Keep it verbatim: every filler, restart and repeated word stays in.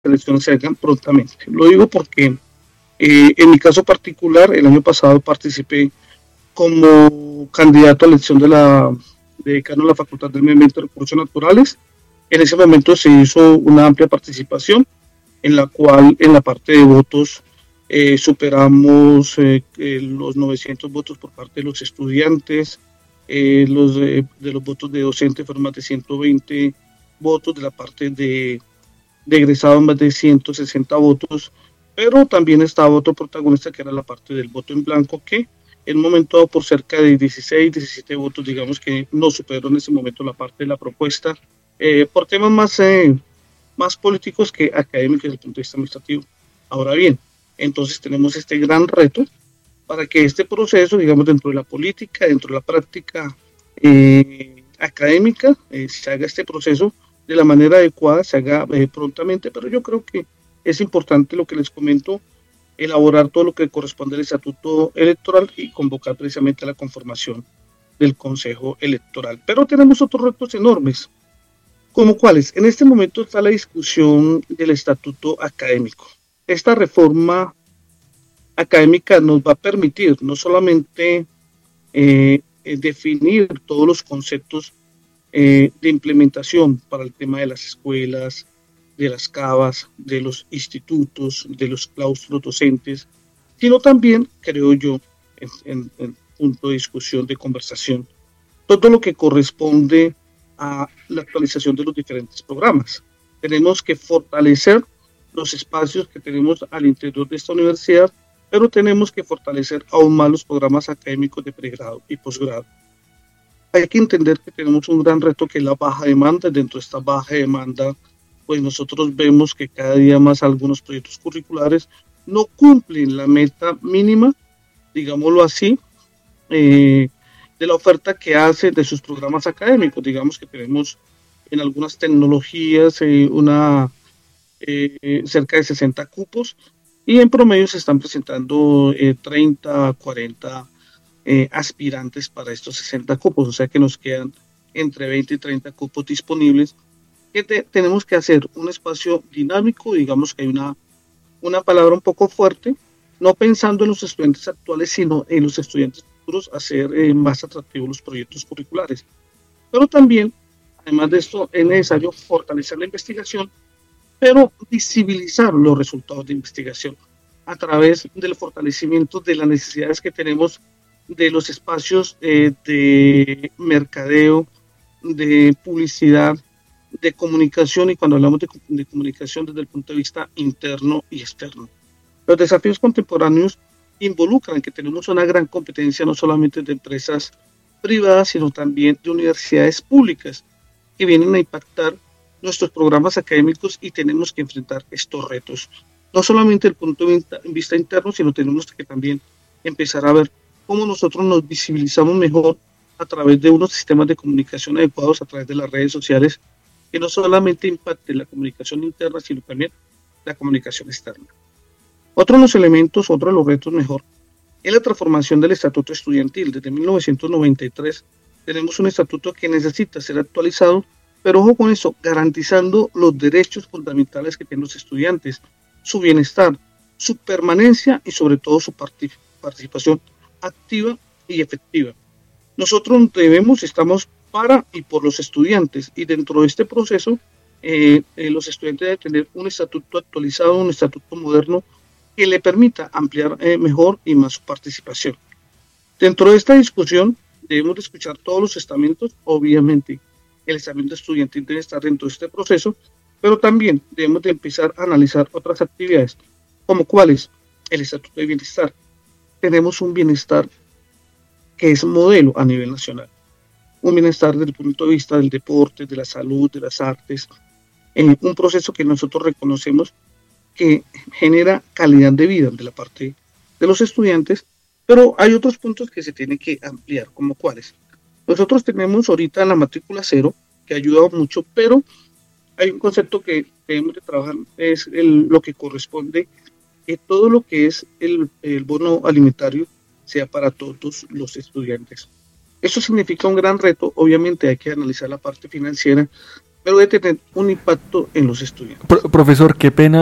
elecciones se hagan prontamente. Lo digo porque eh, en mi caso particular, el año pasado participé como candidato a elección de la de decano de la Facultad de Medio Ambiente y Recursos Naturales. En ese momento se hizo una amplia participación en la cual en la parte de votos eh, superamos eh, eh, los novecientos votos por parte de los estudiantes, eh, los de, de los votos de docentes fueron más de ciento veinte votos, de la parte de, de egresados más de ciento sesenta votos, pero también estaba otro protagonista que era la parte del voto en blanco, que en un momento dado por cerca de dieciséis, diecisiete votos, digamos que no superó en ese momento la parte de la propuesta, eh, por temas más, eh, más políticos que académicos desde el punto de vista administrativo. Ahora bien, entonces tenemos este gran reto para que este proceso, digamos, dentro de la política, dentro de la práctica eh, académica, eh, se haga este proceso de la manera adecuada, se haga eh, prontamente, pero yo creo que es importante lo que les comento, elaborar todo lo que corresponde al estatuto electoral y convocar precisamente a la conformación del Consejo Electoral. Pero tenemos otros retos enormes, como cuáles. En este momento está la discusión del estatuto académico. Esta reforma académica nos va a permitir no solamente eh, definir todos los conceptos eh, de implementación para el tema de las escuelas, de las cavas, de los institutos, de los claustros docentes, sino también, creo yo, en, en, en punto de discusión, de conversación, todo lo que corresponde a la actualización de los diferentes programas. Tenemos que fortalecer los espacios que tenemos al interior de esta universidad, pero tenemos que fortalecer aún más los programas académicos de pregrado y posgrado. Hay que entender que tenemos un gran reto que es la baja demanda. Dentro de esta baja demanda, pues nosotros vemos que cada día más algunos proyectos curriculares no cumplen la meta mínima, digámoslo así, eh, de la oferta que hace de sus programas académicos. Digamos que tenemos en algunas tecnologías eh, una eh, cerca de sesenta cupos y en promedio se están presentando eh, treinta, cuarenta eh, aspirantes para estos sesenta cupos, o sea que nos quedan entre veinte y treinta cupos disponibles, que te, tenemos que hacer un espacio dinámico. Digamos que hay una, una palabra un poco fuerte, no pensando en los estudiantes actuales, sino en los estudiantes futuros, hacer eh, más atractivos los proyectos curriculares. Pero también, además de esto, es necesario fortalecer la investigación, pero visibilizar los resultados de investigación a través del fortalecimiento de las necesidades que tenemos de los espacios eh, de mercadeo, de publicidad, de comunicación, y cuando hablamos de, de comunicación desde el punto de vista interno y externo. Los desafíos contemporáneos involucran que tenemos una gran competencia no solamente de empresas privadas, sino también de universidades públicas que vienen a impactar nuestros programas académicos, y tenemos que enfrentar estos retos, no solamente desde el punto de vista, vista interno, sino tenemos que también empezar a ver cómo nosotros nos visibilizamos mejor a través de unos sistemas de comunicación adecuados, a través de las redes sociales, que no solamente impacten la comunicación interna, sino también la comunicación externa. Otro de los elementos, otro de los retos mejor, es la transformación del estatuto estudiantil. Desde mil novecientos noventa y tres tenemos un estatuto que necesita ser actualizado, pero ojo con eso, garantizando los derechos fundamentales que tienen los estudiantes, su bienestar, su permanencia y sobre todo su participación activa y efectiva. Nosotros debemos, estamos para y por los estudiantes, y dentro de este proceso eh, eh, los estudiantes deben tener un estatuto actualizado, un estatuto moderno que le permita ampliar eh, mejor y más su participación. Dentro de esta discusión debemos de escuchar todos los estamentos. Obviamente el estamento estudiantil debe estar dentro de este proceso, pero también debemos de empezar a analizar otras actividades, como cuáles, el estatuto de bienestar. Tenemos un bienestar que es modelo a nivel nacional, un bienestar desde el punto de vista del deporte, de la salud, de las artes, en un proceso que nosotros reconocemos que genera calidad de vida de la parte de los estudiantes, pero hay otros puntos que se tienen que ampliar, como cuáles. Nosotros tenemos ahorita la matrícula cero, que ha ayudado mucho, pero hay un concepto que debemos de trabajar, es el, lo que corresponde, que todo lo que es el, el bono alimentario sea para todos los estudiantes. Eso significa un gran reto. Obviamente hay que analizar la parte financiera, pero debe tener un impacto en los estudiantes. Pro- profesor, qué pena